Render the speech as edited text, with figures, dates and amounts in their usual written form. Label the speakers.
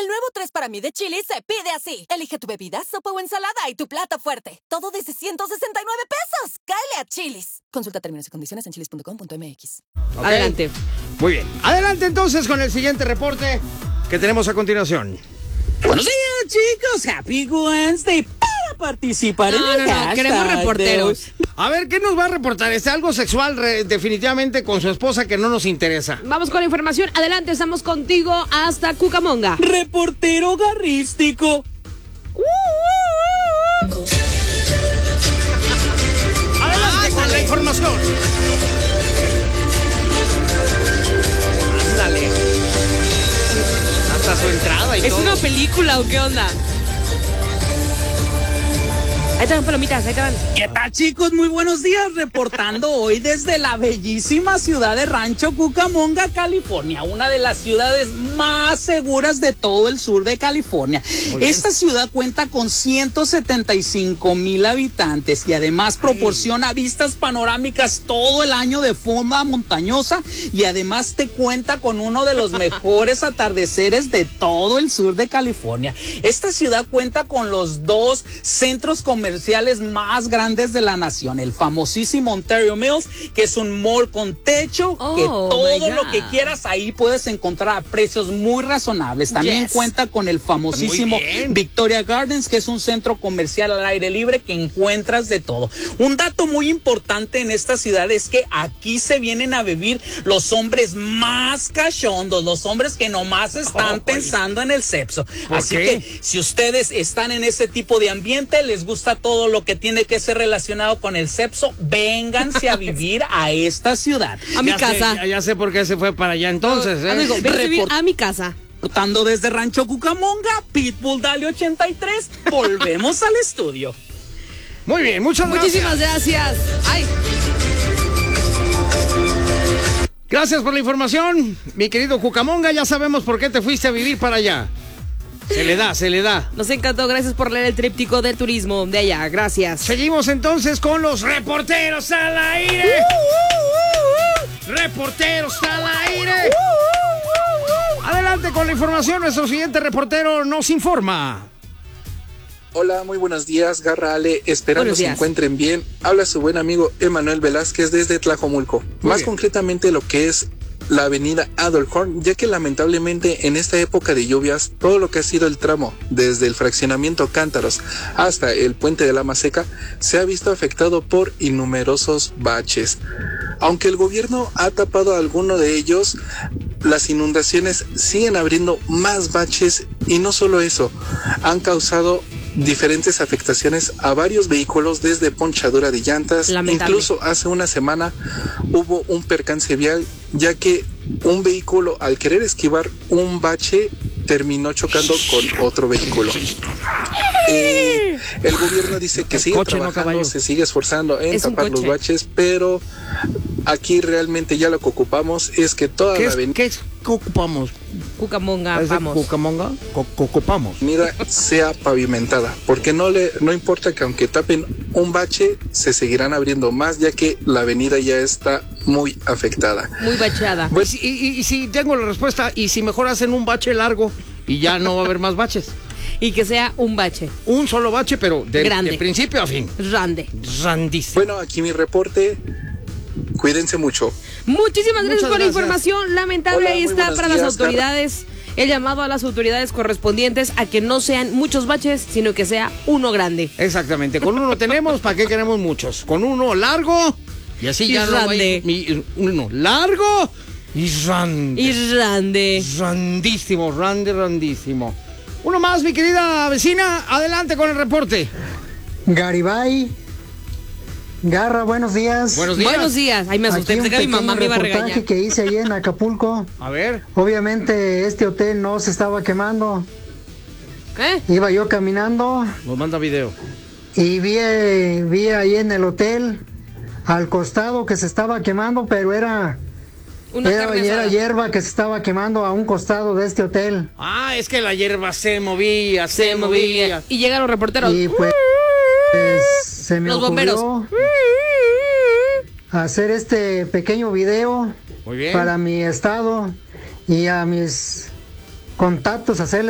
Speaker 1: El nuevo 3 para mí de Chili's se pide así. Elige tu bebida, sopa o ensalada y tu plato fuerte. Todo desde 169 pesos. ¡Cáele a Chili's! Consulta términos y condiciones en chili's.com.mx.
Speaker 2: Okay. Adelante.
Speaker 3: Muy bien. Adelante entonces con el siguiente reporte que tenemos a continuación.
Speaker 4: Buenos días, chicos. Happy Wednesday. Para participar en el hashtag.
Speaker 2: Queremos reporteros.
Speaker 3: A ver, ¿qué nos va a reportar? Es algo sexual definitivamente con su esposa que no nos interesa.
Speaker 2: Vamos con la información. Adelante, estamos contigo hasta Cucamonga.
Speaker 4: Reportero garrístico.
Speaker 3: Adelante con la información. Ándale. Hasta su entrada y
Speaker 2: ¿Es
Speaker 3: todo.
Speaker 2: una película o qué onda? Ahí te van palomitas, ahí te van.
Speaker 4: ¿Qué tal, chicos? Muy buenos días, reportando hoy desde la bellísima ciudad de Rancho Cucamonga, California, una de las ciudades más seguras de todo el sur de California. Esta ciudad cuenta con 175,000 habitantes y además proporciona vistas panorámicas todo el año de forma montañosa y además te cuenta con uno de los mejores atardeceres de todo el sur de California. Esta ciudad cuenta con los dos centros comerciales más grandes de la nación, el famosísimo Ontario Mills, que es un mall con techo, que todo lo que quieras ahí puedes encontrar a precios muy razonables. También cuenta con el famosísimo Victoria Gardens, que es un centro comercial al aire libre que encuentras de todo. Un dato muy importante en esta ciudad es que aquí se vienen a vivir los hombres más cachondos, los hombres que nomás están pensando en el sexo. Así que si ustedes están en ese tipo de ambiente, les gusta todo lo que tiene que ser relacionado con el sexo, vénganse a vivir a esta ciudad.
Speaker 2: A mi casa.
Speaker 3: Ya sé por qué se fue para allá entonces.
Speaker 2: Amigo, ven a vivir a mi casa.
Speaker 4: Reportando desde Rancho Cucamonga, Pitbull Dale 83, volvemos al estudio.
Speaker 3: Muy bien,
Speaker 2: Muchísimas gracias. Ay.
Speaker 3: Gracias por la información, mi querido Cucamonga. Ya sabemos por qué te fuiste a vivir para allá. Se le da.
Speaker 2: Nos encantó, gracias por leer el tríptico del turismo de allá, gracias.
Speaker 3: Seguimos entonces con los reporteros al aire. Reporteros al aire. Adelante con la información, nuestro siguiente reportero nos informa.
Speaker 5: Hola, muy buenos días, Garra Ale, esperando se encuentren bien. Habla su buen amigo Emanuel Velázquez desde Tlajomulco. Más concretamente lo que es la avenida Adolhorn, ya que lamentablemente en esta época de lluvias, todo lo que ha sido el tramo desde el fraccionamiento Cántaros hasta el puente de la Maseca se ha visto afectado por innumerosos baches. Aunque el gobierno ha tapado alguno de ellos, las inundaciones siguen abriendo más baches y no solo eso, han causado diferentes afectaciones a varios vehículos desde ponchadura de llantas. Incluso hace una semana hubo un percance vial, ya que un vehículo al querer esquivar un bache terminó chocando con otro vehículo. El gobierno dice que sigue trabajando, se sigue esforzando en tapar los baches, pero aquí realmente ya lo que ocupamos es que toda la avenida...
Speaker 3: ¿Qué ocupamos?
Speaker 2: Cucamonga, vamos.
Speaker 3: Cucamonga, ocupamos.
Speaker 5: Mira, sea pavimentada, porque no importa que aunque tapen un bache, se seguirán abriendo más, ya que la avenida ya está muy afectada.
Speaker 2: Muy bacheada.
Speaker 3: Pues, y si tengo la respuesta, y si mejor hacen un bache largo y ya no va a haber más baches.
Speaker 2: Y que sea un bache.
Speaker 3: Un solo bache, pero de principio a fin. Randísimo.
Speaker 5: Bueno, aquí mi reporte. Cuídense mucho.
Speaker 2: Muchísimas gracias por la información. Lamentable. Ahí está para las autoridades. El llamado a las autoridades correspondientes a que no sean muchos baches, sino que sea uno grande.
Speaker 3: Exactamente. Con uno tenemos, ¿para qué queremos muchos? Con uno largo y así ya no hay uno largo y rande. Randísimo. Uno más, mi querida vecina. Adelante con el reporte.
Speaker 6: Garibay. Garra, buenos días.
Speaker 2: Buenos días. Ay, me asusté, pensé que mi mamá me iba a regañar.
Speaker 6: Reportaje que hice ahí en Acapulco.
Speaker 3: A ver.
Speaker 6: Obviamente este hotel no se estaba quemando.
Speaker 2: ¿Qué?
Speaker 6: Iba yo caminando.
Speaker 3: Nos manda video.
Speaker 6: Y vi ahí en el hotel al costado que se estaba quemando, pero era hierba que se estaba quemando a un costado de este hotel.
Speaker 3: Ah, es que la hierba se movía.
Speaker 2: Y llegan los reporteros.
Speaker 6: Y pues se me ocurrió hacer este pequeño video para mi estado y a mis contactos, hacerles